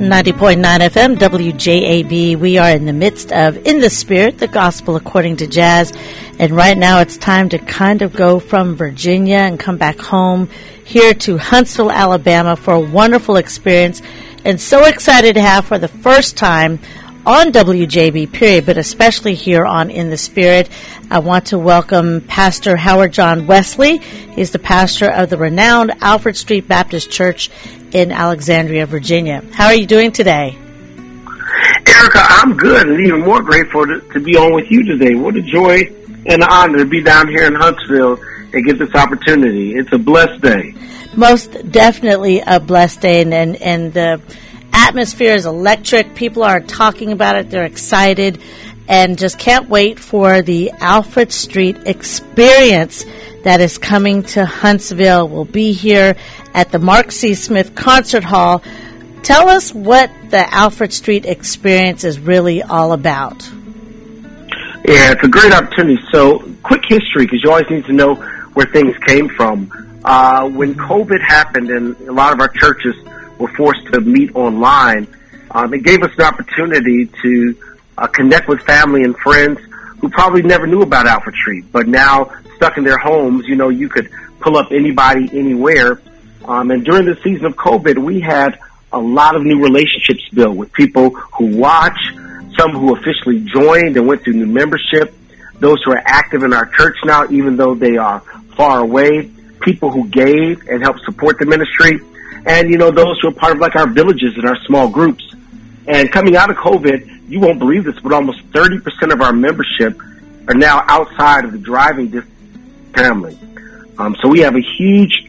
90.9 FM, WJAB. We are in the midst of In the Spirit, the Gospel According to Jazz. And right now it's time to kind of go from Virginia and come back home here to Huntsville, Alabama for a wonderful experience. And so excited to have for the first time on WJB, period, but especially here on In the Spirit, I want to welcome Pastor Howard John Wesley. He's the pastor of the renowned Alfred Street Baptist Church in Alexandria, Virginia. How are you doing today? Erica, I'm good and even more grateful to be on with you today. What a joy and honor to be down here in Huntsville and get this opportunity. It's a blessed day. Most definitely a blessed day, and the atmosphere is electric. People are talking about it. They're excited and just can't wait for the Alfred Street experience that is coming to Huntsville. We'll be here at the Mark C. Smith Concert Hall. Tell us what the Alfred Street experience is really all about. Yeah, it's a great opportunity. So, quick history, because you always need to know where things came from. When COVID happened and a lot of our churches were forced to meet online, it gave us an opportunity to connect with family and friends who probably never knew about Alfred Street, but now stuck in their homes, you know, you could pull up anybody, anywhere. And during the season of COVID, we had a lot of new relationships built with people who watch, some who officially joined and went through new membership, those who are active in our church now, even though they are far away, people who gave and helped support the ministry, and, you know, those who are part of like our villages and our small groups. And coming out of COVID, you won't believe this, but almost 30% of our membership are now outside of the driving distance family. So we have a huge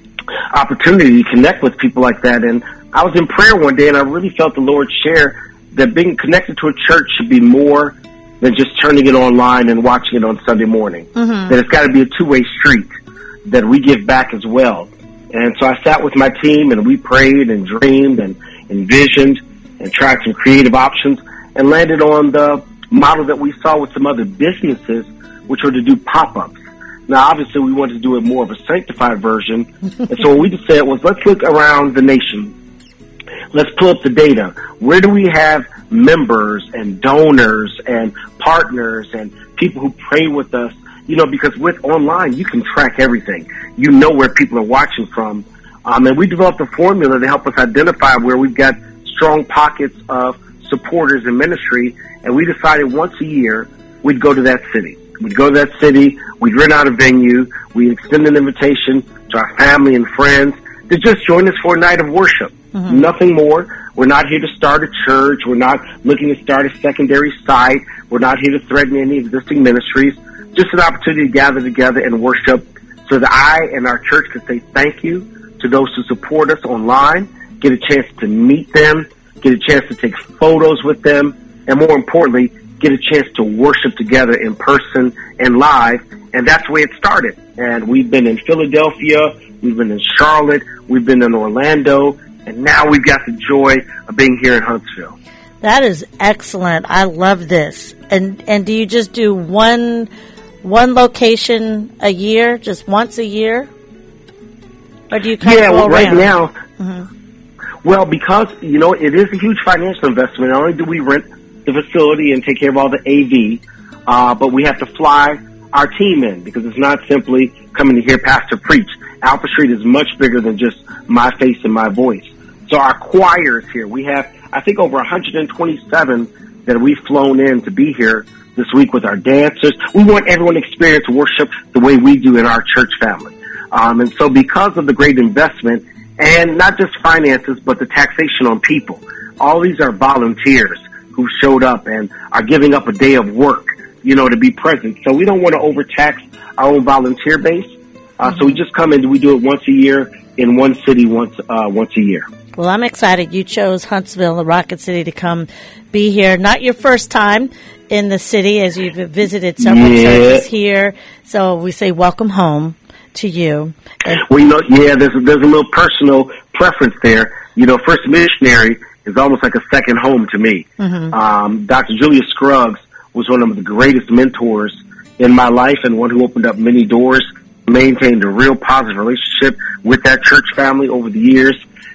opportunity to connect with people like that. And I was in prayer one day and I really felt the Lord share that being connected to a church should be more than just turning it online and watching it on Sunday morning. Mm-hmm. That it's got to be a two-way street, that we give back as well. And so I sat with my team and we prayed and dreamed and envisioned and tried some creative options and landed on the model that we saw with some other businesses, which were to do pop-ups. Now, obviously, we wanted to do it more of a sanctified version. And so what we just said was, let's look around the nation. Let's pull up the data. Where do we have members and donors and partners and people who pray with us? You know, because with online, you can track everything. You know where people are watching from. And we developed a formula to help us identify where we've got strong pockets of supporters in ministry. And we decided once a year, we'd go to that city. We'd go to that city, we'd rent out a venue, we'd extend an invitation to our family and friends to just join us for a night of worship. Mm-hmm. Nothing more. We're not here to start a church. We're not looking to start a secondary site. We're not here to threaten any existing ministries. Just an opportunity to gather together and worship so that I and our church can say thank you to those who support us online, get a chance to meet them, get a chance to take photos with them, and more importantly, get a chance to worship together in person and live. And that's the way it started. And we've been in Philadelphia, we've been in Charlotte, we've been in Orlando, and now we've got the joy of being here in Huntsville. That is excellent. I love this. And do you just do one location a year, just once a year? Or do you kind of go around? Right now, well, because, you know, it is a huge financial investment. Not only do we rent the facility and take care of all the AV, but we have to fly our team in because it's not simply coming to hear Pastor preach. Alfred Street is much bigger than just my face and my voice. So our choir is here. We have, I think, over 127 that we've flown in to be here this week with our dancers. We want everyone to experience worship the way we do in our church family. And so because of the great investment, and not just finances, but the taxation on people, all these are volunteers who showed up and are giving up a day of work, you know, to be present. So we don't want to overtax our own volunteer base. So we just come in, we do it once a year in one city once a year. Well, I'm excited you chose Huntsville, the Rocket City, to come be here. Not your first time in the city, as you've visited several churches here. So we say welcome home to you. Well, you know, there's a little personal preference there. You know, First Missionary is almost like a second home to me. Mm-hmm. Dr. Julia Scruggs was one of the greatest mentors in my life and one who opened up many doors, maintained a real positive relationship with that church family over the years.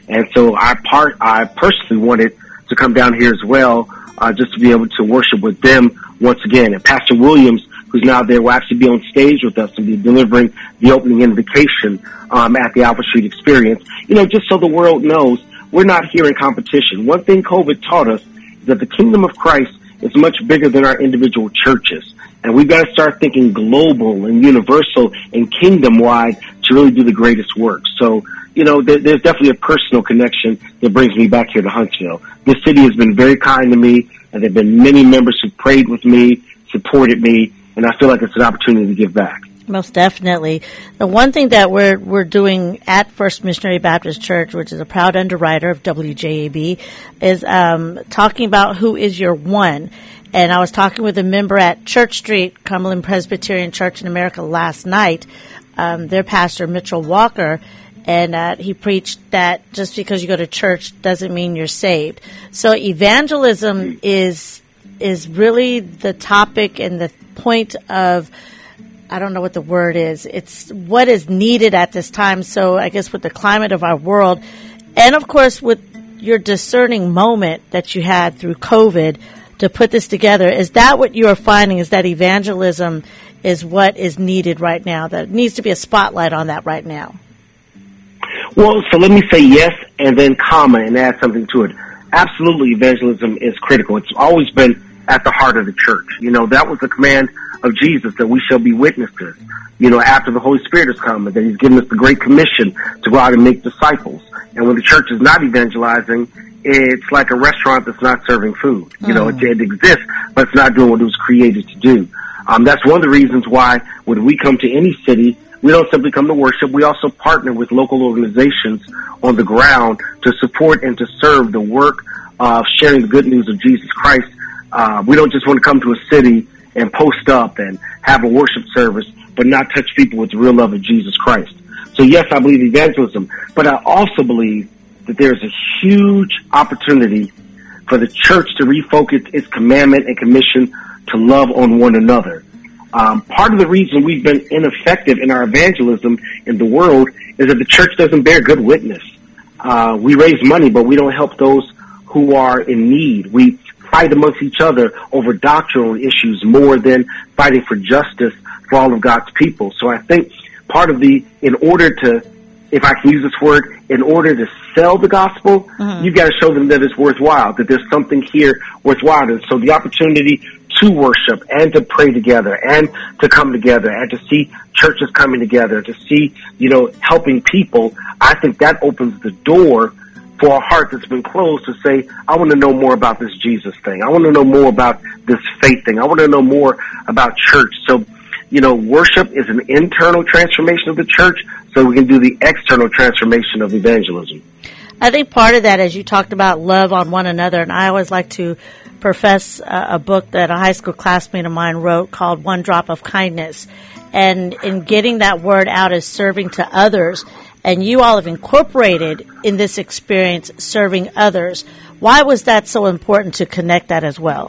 And so I personally wanted to come down here as well, just to be able to worship with them once again. And Pastor Williams, who's now there, will actually be on stage with us and be delivering the opening invocation at the Alpha Street Experience. You know, just so the world knows, we're not here in competition. One thing COVID taught us is that the kingdom of Christ is much bigger than our individual churches. And we've got to start thinking global and universal and kingdom-wide to really do the greatest work. So, you know, there's definitely a personal connection that brings me back here to Huntsville. This city has been very kind to me, and there have been many members who prayed with me, supported me, and I feel like it's an opportunity to give back. Most definitely. The one thing that we're doing at First Missionary Baptist Church, which is a proud underwriter of WJAB, is talking about who is your one. And I was talking with a member at Church Street, Cumberland Presbyterian Church in America last night, their pastor, Mitchell Walker, and he preached that just because you go to church doesn't mean you're saved. So evangelism is really the topic and the point of, I don't know what the word is. It's what is needed at this time. So I guess with the climate of our world, and of course with your discerning moment that you had through COVID to put this together, is that what you are finding, is that evangelism is what is needed right now? That needs to be a spotlight on that right now? Well, so let me say yes and then comma and add something to it. Absolutely, evangelism is critical. It's always been at the heart of the church. You know, that was the command of Jesus, that we shall be witnesses, you know, after the Holy Spirit has come, and that he's given us the Great Commission to go out and make disciples. And when the church is not evangelizing, it's like a restaurant that's not serving food. You know, it exists, but it's not doing what it was created to do. That's one of the reasons why when we come to any city, we don't simply come to worship. We also partner with local organizations on the ground to support and to serve the work of sharing the good news of Jesus Christ. We don't just want to come to a city and post up and have a worship service, but not touch people with the real love of Jesus Christ. So yes, I believe evangelism, but I also believe that there's a huge opportunity for the church to refocus its commandment and commission to love on one another. Part of the reason we've been ineffective in our evangelism in the world is that the church doesn't bear good witness. We raise money, but we don't help those who are in need. We fight amongst each other over doctrinal issues more than fighting for justice for all of God's people. So I think part of in order to, if I can use this word, in order to sell the gospel, you've got to show them that it's worthwhile, that there's something here worthwhile. And so the opportunity to worship and to pray together and to come together and to see churches coming together, to see, you know, helping people, I think that opens the door for a heart that's been closed to say, I want to know more about this Jesus thing. I want to know more about this faith thing. I want to know more about church. So, you know, worship is an internal transformation of the church, so we can do the external transformation of evangelism. I think part of that, as you talked about love on one another, and I always like to profess a book that a high school classmate of mine wrote called One Drop of Kindness. And in getting that word out as serving to others, and you all have incorporated in this experience serving others. Why was that so important to connect that as well?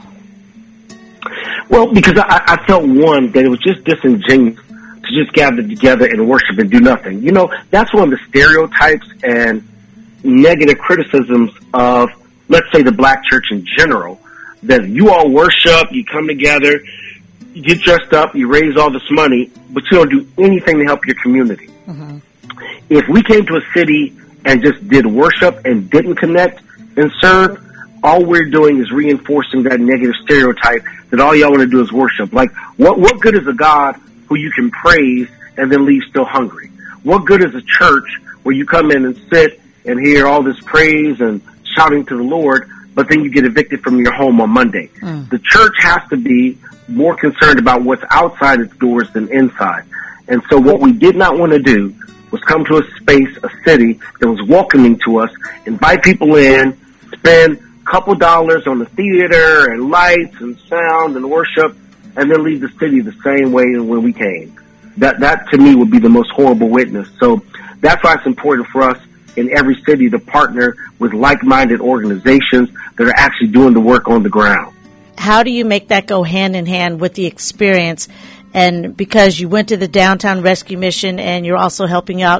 Well, because I felt, one, that it was just disingenuous to just gather together and worship and do nothing. You know, that's one of the stereotypes and negative criticisms of, let's say, the black church in general, that you all worship, you come together, you get dressed up, you raise all this money, but you don't do anything to help your community. Mm-hmm. If we came to a city and just did worship and didn't connect and serve, all we're doing is reinforcing that negative stereotype that all y'all want to do is worship. Like, what good is a God who you can praise and then leave still hungry? What good is a church where you come in and sit and hear all this praise and shouting to the Lord, but then you get evicted from your home on Monday? The church has to be more concerned about what's outside its doors than inside. And so what we did not want to do was come to a space, a city that was welcoming to us, invite people in, spend a couple dollars on the theater and lights and sound and worship, and then leave the city the same way when we came. That to me would be the most horrible witness. So that's why it's important for us in every city to partner with like-minded organizations that are actually doing the work on the ground. How do you make that go hand in hand with the experience? And because you went to the Downtown Rescue Mission and you're also helping out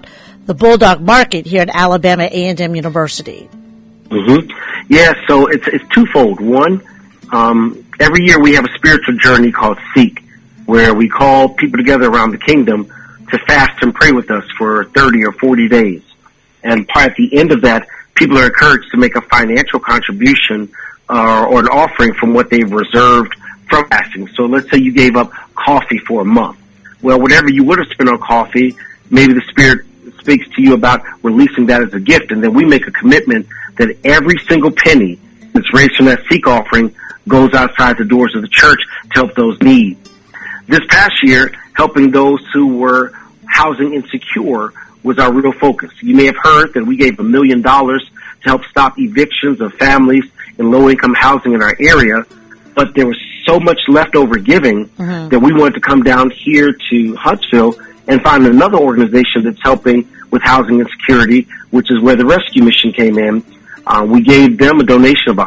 the Bulldog Market here at Alabama A&M University. Mm-hmm. Yeah, so it's twofold. One, every year we have a spiritual journey called Seek, where we call people together around the kingdom to fast and pray with us for 30 or 40 days. And at the end of that, people are encouraged to make a financial contribution or an offering from what they've reserved from fasting. So let's say you gave up coffee for a month. Well, whatever you would have spent on coffee, maybe the Spirit speaks to you about releasing that as a gift, and then we make a commitment that every single penny that's raised from that Seek offering goes outside the doors of the church to help those needs. This past year, helping those who were housing insecure was our real focus. You may have heard that we gave $1 million to help stop evictions of families in low-income housing in our area, but there was so much leftover giving that we wanted to come down here to Huntsville and find another organization that's helping with housing insecurity, which is where the Rescue Mission came in. We gave them a donation of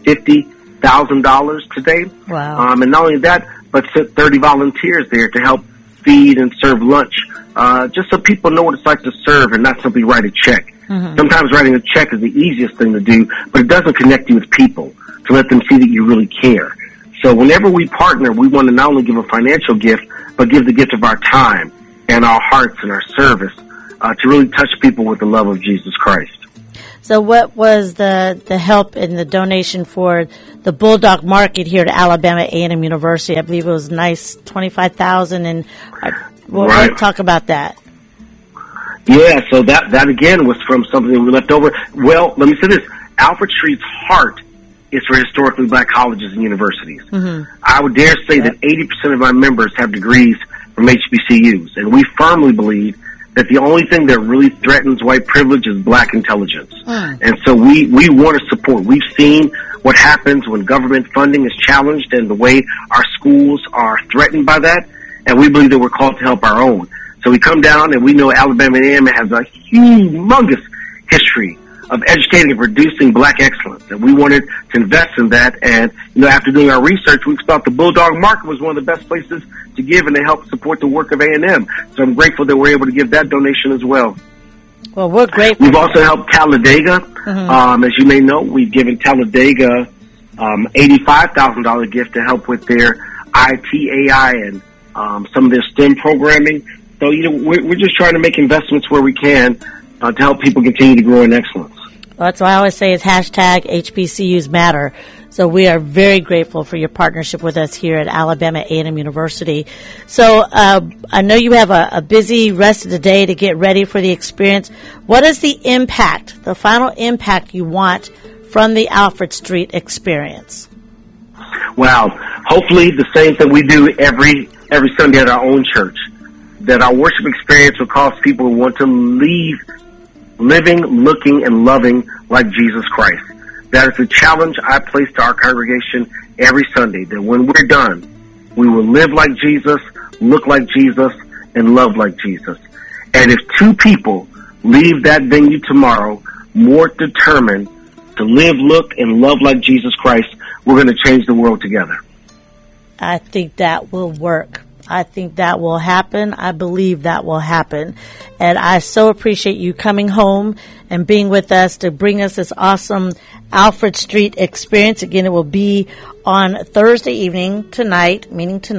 $150,000 today. Wow. And not only that, but sent 30 volunteers there to help feed and serve lunch, just so people know what it's like to serve and not simply write a check. Sometimes writing a check is the easiest thing to do, but it doesn't connect you with people to let them see that you really care. So whenever we partner, we want to not only give a financial gift, but give the gift of our time and our hearts and our service to really touch people with the love of Jesus Christ. So what was the help in the donation for the Bulldog Market here at Alabama A&M University? I believe it was nice $25,000, and we'll talk about that. Yeah, so that again was from something that we left over. Well, let me say this. Alfred Street's heart is for historically black colleges and universities. I would dare say that 80% of our members have degrees from HBCUs, and we firmly believe that the only thing that really threatens white privilege is black intelligence. And so we want to support. We've seen what happens when government funding is challenged and the way our schools are threatened by that, and we believe that we're called to help our own. So we come down, and we know Alabama A&M has a humongous history of educating and producing black excellence, and we wanted to invest in that. And after doing our research, we thought the Bulldog Market was one of the best places to give and to help support the work of A&M. So I'm grateful that we're able to give that donation as well. Well, we're grateful. We've also helped Talladega. As you may know, we've given Talladega $85,000 gift to help with their IT, AI, and some of their STEM programming. So we're just trying to make investments where we can to help people continue to grow in excellence. Well, that's why I always say is hashtag HBCUs matter. So we are very grateful for your partnership with us here at Alabama A&M University. So I know you have a busy rest of the day to get ready for the experience. What is the impact, the final impact you want from the Alfred Street experience? Well, hopefully the same thing we do every Sunday at our own church, that our worship experience will cause people who want to leave living, looking, and loving like Jesus Christ. That is the challenge I place to our congregation every Sunday, that when we're done, we will live like Jesus, look like Jesus, and love like Jesus. And if two people leave that venue tomorrow more determined to live, look, and love like Jesus Christ, we're going to change the world together. I think that will work. I think that will happen. I believe that will happen. And I so appreciate you coming home and being with us to bring us this awesome Alfred Street experience. Again, it will be on Thursday evening, tonight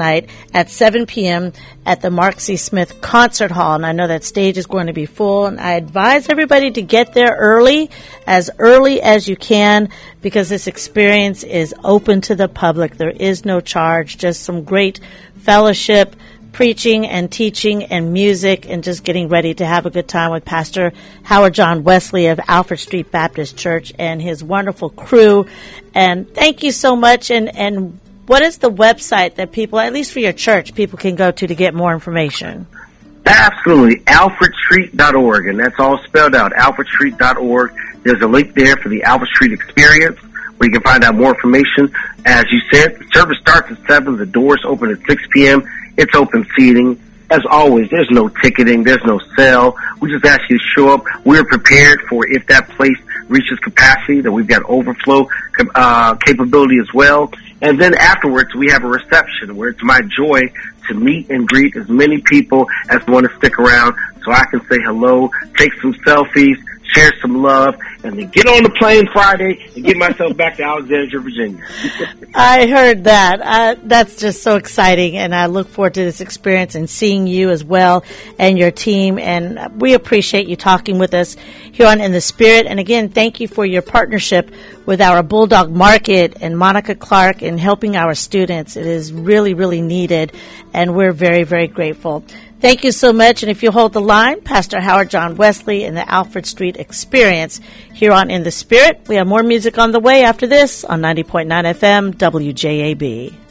at 7 p.m. at the Mark C. Smith Concert Hall. And I know that stage is going to be full. And I advise everybody to get there early as you can, because this experience is open to the public. There is no charge, just some great fellowship, preaching and teaching and music, and just getting ready to have a good time with Pastor Howard John Wesley of Alfred Street Baptist Church and his wonderful crew. And thank you so much. And what is the website that people, at least for your church, people can go to get more information? Absolutely. AlfredStreet.org, and that's all spelled out, AlfredStreet.org. There's a link there for the Alfred Street experience, where you can find out more information. As you said, the service starts at 7. The doors open at 6 p.m. It's open seating. As always, there's no ticketing. There's no sale. We just ask you to show up. We're prepared for if that place reaches capacity, that we've got overflow capability as well. And then afterwards, we have a reception where it's my joy to meet and greet as many people as want to stick around so I can say hello, take some selfies, share some love, and then get on the plane Friday and get myself back to Alexandria, Virginia. I heard that. That's just so exciting, and I look forward to this experience and seeing you as well and your team, and we appreciate you talking with us here on In the Spirit. And again, thank you for your partnership with our Bulldog Market and Monica Clark in helping our students. It is really, really needed, and we're very, very grateful. Thank you so much. And if you hold the line, Pastor Howard John Wesley and the Alfred Street Experience here on In the Spirit. We have more music on the way after this on 90.9 FM WJAB.